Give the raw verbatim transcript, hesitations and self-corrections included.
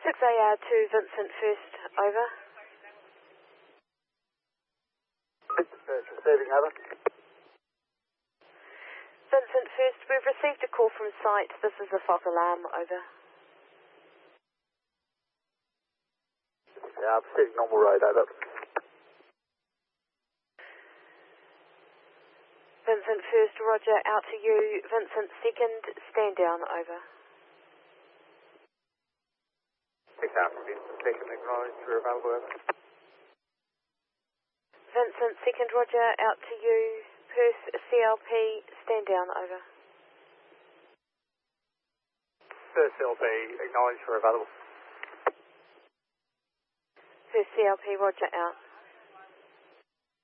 six A R to Vincent First, over. Vincent First, receiving, over. Vincent First, we've received a call from site. This is a false alarm, over. Yeah, I'm receiving normal road, over. Vincent First, roger, out to you. Vincent Second, stand down, over. six A R from Vincent Second, acknowledged, we're available, over. Vincent Second, roger, out to you. Perth C L P, stand down, over. First C L P, acknowledged, we're available. Perth C L P, roger, out.